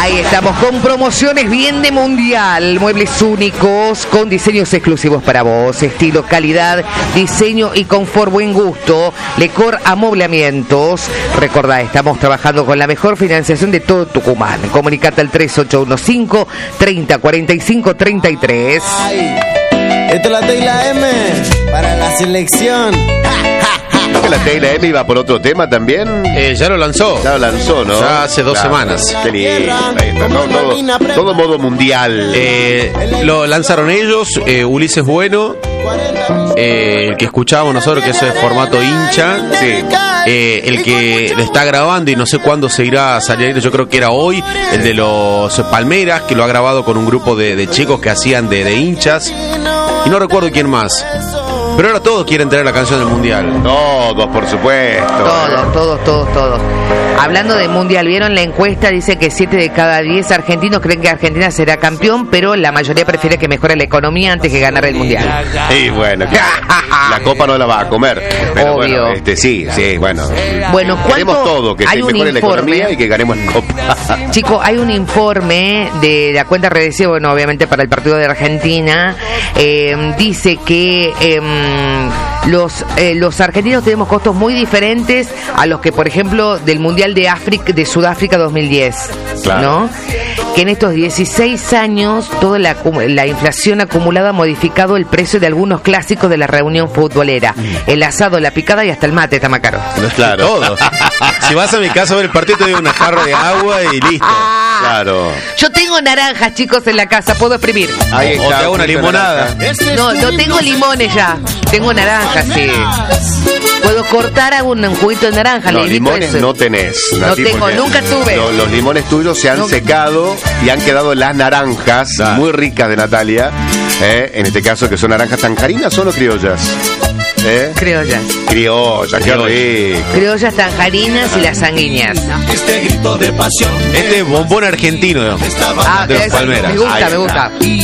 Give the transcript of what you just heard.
Ahí estamos con promociones bien de mundial, muebles únicos con diseños exclusivos para vos, estilo, calidad, diseño y confort, buen gusto. Lecor Amoblamientos. Recordá, estamos trabajando con la mejor financiación de todo Tucumán. Comunicate al 3815-3045-33. Esto es la T y la M para la selección. ¿No que la T y la M iba por otro tema también? Ya lo lanzó. Ya lo lanzó, ¿no? Ya hace 2 semanas. Qué lindo. Ahí está, todo modo mundial. Lo lanzaron ellos, Ulises Bueno, el que escuchábamos nosotros, que eso es formato hincha. Sí. El que le está grabando y no sé cuándo se irá a salir, yo creo que era hoy, el de los Palmeras, que lo ha grabado con un grupo de chicos que hacían de hinchas. Y no recuerdo quién más. Pero ahora todos quieren traer la canción del mundial. Todos, por supuesto. Todos. Hablando de mundial, ¿vieron la encuesta? Dice que 7 de cada 10 argentinos creen que Argentina será campeón, pero la mayoría prefiere que mejore la economía antes que ganar el mundial. Y bueno, la copa no la va a comer. Pero obvio. Bueno, sí, bueno. Bueno, queremos todo, que se mejore la economía y que ganemos la copa. Chicos, hay un informe de la cuenta regresiva, bueno, obviamente para el partido de Argentina, dice que los argentinos tenemos costos muy diferentes a los que, por ejemplo, del Mundial de Sudáfrica 2010, claro. ¿no? Que en estos 16 años toda la inflación acumulada ha modificado el precio de algunos clásicos de la reunión futbolera. El asado, la picada y hasta el mate está más caro. Claro. Todo. Si vas a mi casa a ver el partido, te doy una jarra de agua y listo. Claro. Yo tengo naranjas, chicos, en la casa, puedo exprimir. Ahí está, o te hago una limonada. No tengo limones ya. Tengo naranjas, sí. Puedo cortar, hago un juguito de naranja. No, limones no tenés. No tengo, nunca tuve. Los limones tuyos se han secado y han quedado las naranjas muy ricas de Natalia. En este caso, que son naranjas tanjarinas, ¿son o criollas? Criollas, qué rico. Criollas, tanjarinas y las sanguíneas. Este bombón argentino de los Palmeras. Me gusta.